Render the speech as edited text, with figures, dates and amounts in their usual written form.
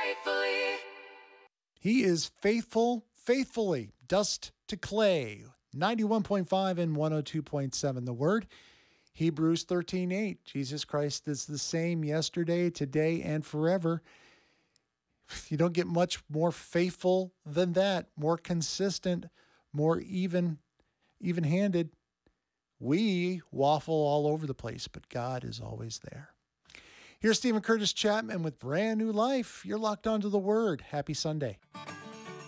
faithfully. He is faithful, faithfully, dust to clay. 91.5 and 102.7 The Word. Hebrews 13:8. Jesus Christ is the same yesterday, today, and forever. You don't get much more faithful than that, more consistent, more even-handed. We waffle all over the place, but God is always there. Here's Stephen Curtis Chapman with Brand New Life. You're locked onto the Word. Happy Sunday.